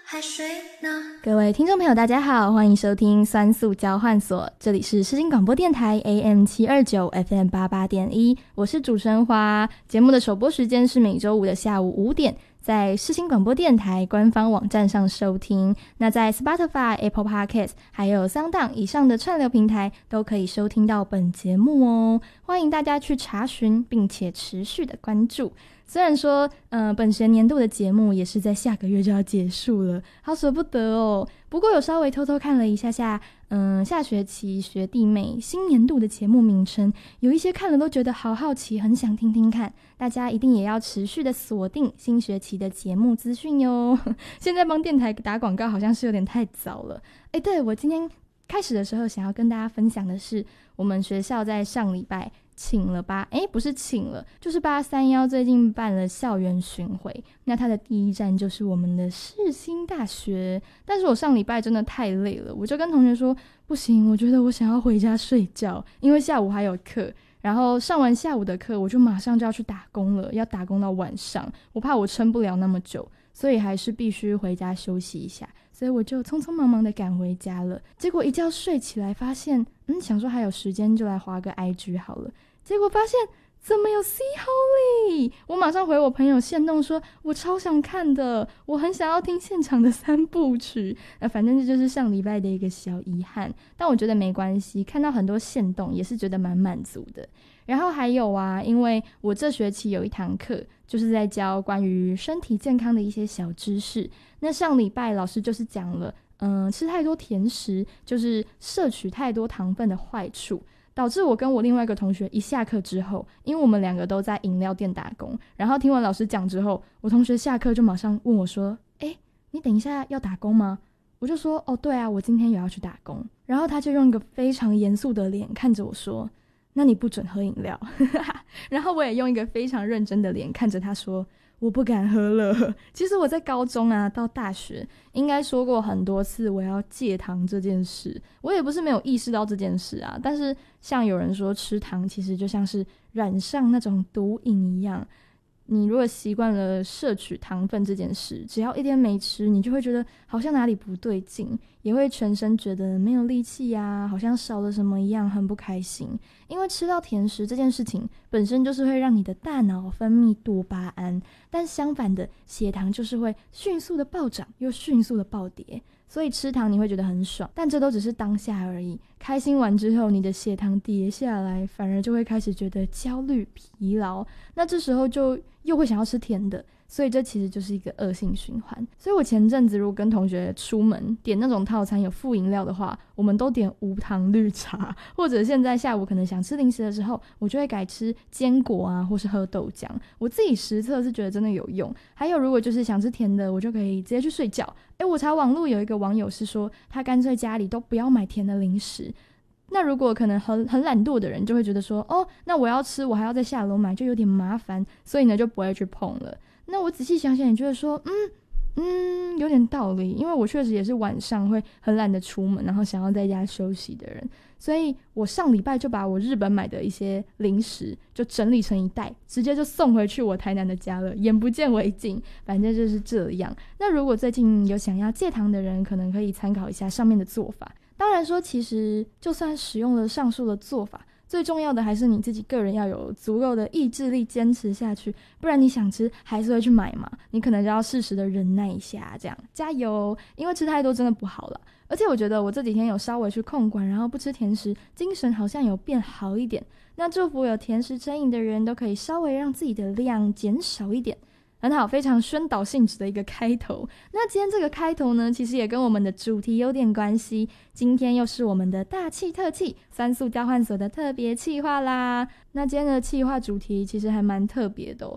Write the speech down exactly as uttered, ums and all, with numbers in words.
海水呢？ 各位听众朋友大家好，欢迎收听酸素交换所，这里是世新广播电台 A M 七二九 F M 八八点一，我是主持人花。节目的首播时间是每周五的下午五点，在世新广播电台官方网站上收听，那在 Spotify、Apple Podcast 还有 SoundOn 以上的串流平台都可以收听到本节目哦，欢迎大家去查询并且持续的关注。虽然说呃，本学年度的节目也是在下个月就要结束了，好舍不得哦。不过有稍微偷偷看了一下下嗯、呃，下学期学弟妹新年度的节目名称，有一些看了都觉得好好奇，很想听听看，大家一定也要持续的锁定新学期的节目资讯哟。现在帮电台打广告好像是有点太早了。诶，对，我今天开始的时候想要跟大家分享的是，我们学校在上礼拜请了八诶不是请了就是八三一最近办了校园巡回，那它的第一站就是我们的世新大学。但是我上礼拜真的太累了，我就跟同学说不行，我觉得我想要回家睡觉，因为下午还有课，然后上完下午的课我就马上就要去打工了，要打工到晚上，我怕我撑不了那么久，所以还是必须回家休息一下，所以我就匆匆忙忙的赶回家了。结果一觉睡起来发现嗯，想说还有时间就来滑个 I G 好了，结果发现怎么有 See Holy， 我马上回我朋友限动说我超想看的，我很想要听现场的三部曲。呃，反正这就是上礼拜的一个小遗憾，但我觉得没关系，看到很多限动也是觉得蛮满足的。然后还有啊，因为我这学期有一堂课就是在教关于身体健康的一些小知识，那上礼拜老师就是讲了嗯，吃太多甜食就是摄取太多糖分的坏处，导致我跟我另外一个同学一下课之后，因为我们两个都在饮料店打工，然后听完老师讲之后，我同学下课就马上问我说诶，你等一下要打工吗？我就说哦对啊，我今天有要去打工。然后他就用一个非常严肃的脸看着我说那你不准喝饮料。然后我也用一个非常认真的脸看着他说我不敢喝了。其实我在高中啊到大学应该说过很多次我要戒糖这件事，我也不是没有意识到这件事啊，但是像有人说吃糖其实就像是染上那种毒瘾一样，你如果习惯了摄取糖分这件事，只要一天没吃你就会觉得好像哪里不对劲，也会全身觉得没有力气啊，好像少了什么一样，很不开心。因为吃到甜食这件事情本身就是会让你的大脑分泌多巴胺，但相反的血糖就是会迅速的暴涨又迅速的暴跌，所以吃糖你会觉得很爽，但这都只是当下而已，开心完之后你的血糖跌下来，反而就会开始觉得焦虑疲劳，那这时候就又会想要吃甜的，所以这其实就是一个恶性循环。所以我前阵子如果跟同学出门点那种套餐有附饮料的话，我们都点无糖绿茶，或者现在下午可能想吃零食的时候，我就会改吃坚果啊，或是喝豆浆。我自己实测是觉得真的有用。还有如果就是想吃甜的，我就可以直接去睡觉。诶，我查网络有一个网友是说他干脆家里都不要买甜的零食，那如果可能很很懒惰的人就会觉得说哦，那我要吃我还要在下楼买，就有点麻烦，所以呢就不会去碰了。那我仔细想想也觉得说嗯嗯有点道理，因为我确实也是晚上会很懒得出门，然后想要在家休息的人，所以我上礼拜就把我日本买的一些零食就整理成一袋，直接就送回去我台南的家了，眼不见为净，反正就是这样。那如果最近有想要戒糖的人，可能可以参考一下上面的做法。当然说其实就算使用了上述的做法，最重要的还是你自己个人要有足够的意志力坚持下去，不然你想吃还是会去买嘛，你可能就要适时的忍耐一下，这样加油，因为吃太多真的不好了。而且我觉得我这几天有稍微去控管，然后不吃甜食，精神好像有变好一点。那祝福有甜食成瘾的人都可以稍微让自己的量减少一点。很好，非常宣导性质的一个开头。那今天这个开头呢，其实也跟我们的主题有点关系。今天又是我们的大气特气酸素交换所的特别企划啦。那今天的企划主题其实还蛮特别的哦，